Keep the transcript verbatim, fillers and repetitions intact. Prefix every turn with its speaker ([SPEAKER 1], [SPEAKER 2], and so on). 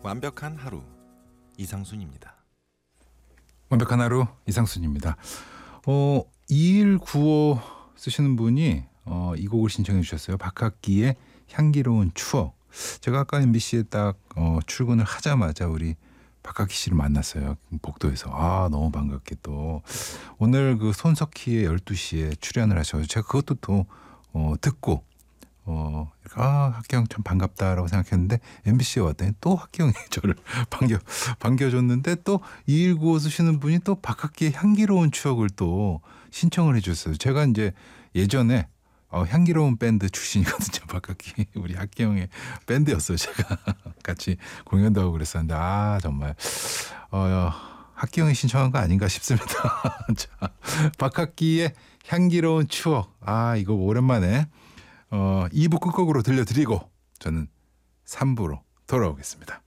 [SPEAKER 1] 완벽한 하루 이상순입니다.
[SPEAKER 2] 완벽한 하루 이상순입니다. 어, 이일구오 쓰시는 분이 어, 이 곡을 신청해 주셨어요. 박학기의 향기로운 추억. 제가 아까 엠비씨에 딱 어, 출근을 하자마자 우리 박학기 씨를 만났어요. 복도에서. 아, 너무 반갑게 또 오늘 그 손석희의 열두 시에 출연을 하셔서 제가 그것도 또 어, 듣고 어, 아, 학기 형 참 반갑다라고 생각했는데 엠비씨에 왔더니 또 학기 형이 저를 반겨, 반겨줬는데 또 이일구오 쓰시는 분이 또 박학기의 향기로운 추억을 또 신청을 해줬어요. 제가 이제 예전에 어, 향기로운 밴드 출신이거든요. 박학기 우리 학기 형의 밴드였어요. 제가 같이 공연도 하고 그랬었는데 아 정말 어, 학기 형이 신청한 거 아닌가 싶습니다. 자, 박학기의 향기로운 추억. 아 이거 오랜만에 어, 이 부 끝곡으로 들려드리고 저는 삼 부로 돌아오겠습니다.